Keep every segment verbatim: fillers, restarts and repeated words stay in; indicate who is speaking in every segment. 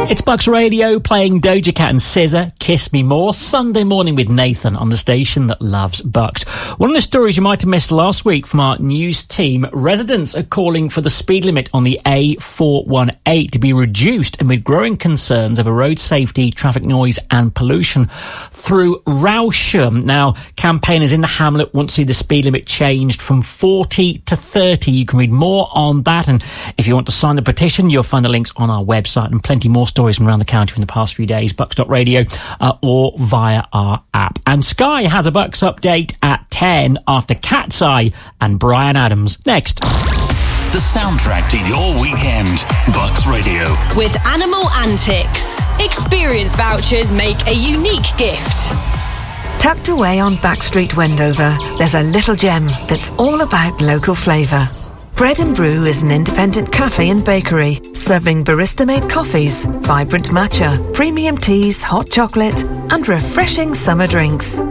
Speaker 1: It's Bucks Radio playing Doja Cat and S Z A, Kiss Me More, Sunday morning with Nathan on the station that loves Bucks. One of the stories you might have missed last week from our news team, residents are calling for the speed limit on the A four eighteen to be reduced amid growing concerns over road safety, traffic noise and pollution through Rousham. Now, campaigners in the hamlet want to see the speed limit changed from forty to thirty. You can read more on that, and if you want to sign the petition, you'll find the links on our website and plenty more stories from around the county from the past few days, bucks dot radio uh, or via our app. And Sky has a Bucks update at ten after Cat's Eye and Bryan Adams. Next.
Speaker 2: The soundtrack to your weekend. Bucks Radio.
Speaker 3: With Animal Antics. Experience vouchers make a unique gift.
Speaker 4: Tucked away on Backstreet Wendover, there's a little gem that's all about local flavour. Bread and Brew is an independent cafe and bakery, serving barista-made coffees, vibrant matcha, premium teas, hot chocolate, and refreshing summer drinks.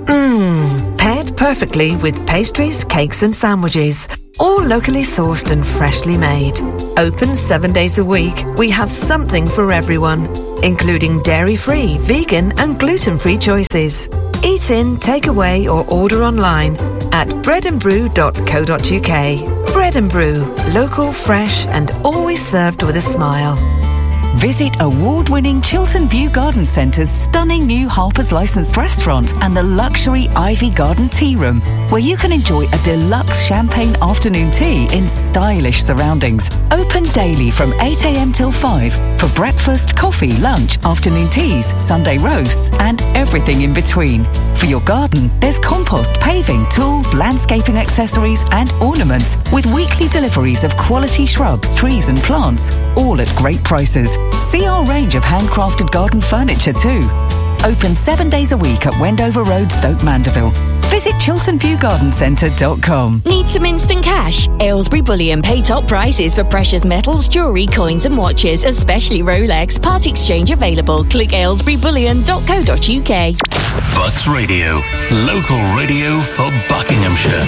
Speaker 4: Mmm, paired perfectly with pastries, cakes and sandwiches, all locally sourced and freshly made. Open seven days a week, we have something for everyone, including dairy-free, vegan and gluten-free choices. Eat in, take away or order online at bread and brew dot co dot uk. Bread and Brew, local, fresh and always served with a smile.
Speaker 5: Visit award-winning Chiltern View Garden Centre's stunning new Harper's licensed restaurant and the luxury Ivy Garden Tea Room, where you can enjoy a deluxe champagne afternoon tea in stylish surroundings. Open daily from eight a m till five for breakfast, coffee, lunch, afternoon teas, Sunday roasts and everything in between. For your garden, there's compost, paving, tools, landscaping accessories and ornaments with weekly deliveries of quality shrubs, trees and plants, all at great prices. See our range of handcrafted garden furniture too. Open seven days a week at Wendover Road, Stoke Mandeville. Visit chiltern view garden centre dot com.
Speaker 3: Need some instant cash? Aylesbury Bullion pay top prices for precious metals, jewellery, coins and watches, especially Rolex. Part exchange available. Click aylesbury bullion dot co dot uk.
Speaker 2: Bucks Radio. Local radio for Buckinghamshire.